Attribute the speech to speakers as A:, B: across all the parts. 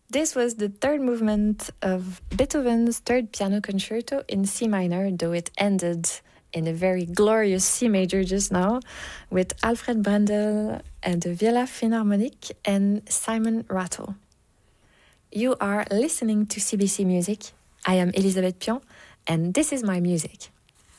A: This was the third movement of Beethoven's Third Piano Concerto in C minor, though it ended in a very glorious C major just now, with Alfred Brendel and the Viola Philharmonique and Simon Rattle. You are listening to CBC Music. I am Elisabeth Pion, and this is my music.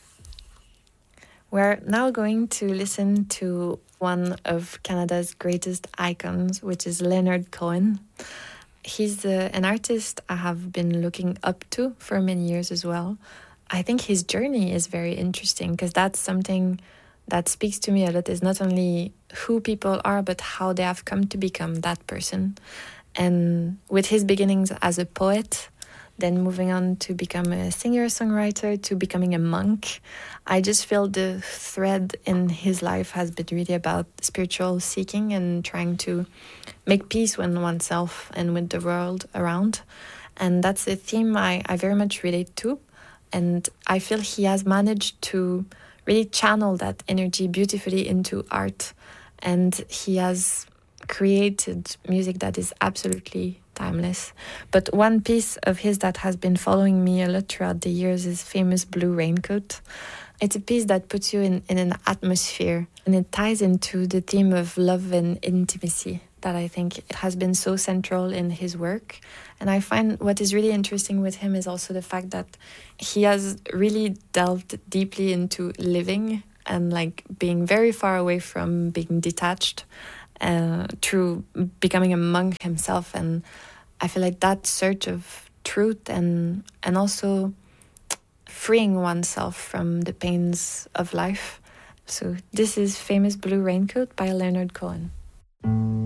A: We're now going to listen to one of Canada's greatest icons, which is Leonard Cohen. He's an artist I have been looking up to for many years as well. I think his journey is very interesting because that's something that speaks to me a lot, is not only who people are, but how they have come to become that person. And with his beginnings as a poet, then moving on to become a singer-songwriter, to becoming a monk, I just feel the thread in his life has been really about spiritual seeking and trying to make peace with oneself and with the world around. And that's a theme I very much relate to. And I feel he has managed to really channel that energy beautifully into art. And he has created music that is absolutely timeless. But one piece of his that has been following me a lot throughout the years is famous Blue Raincoat. It's a piece that puts you in an atmosphere, and it ties into the theme of love and intimacy that I think has been so central in his work. And I find what is really interesting with him is also the fact that he has really delved deeply into living and like being very far away from being detached through becoming a monk himself. And I feel like that search of truth and also freeing oneself from the pains of life. So this is famous Blue Raincoat by Leonard Cohen.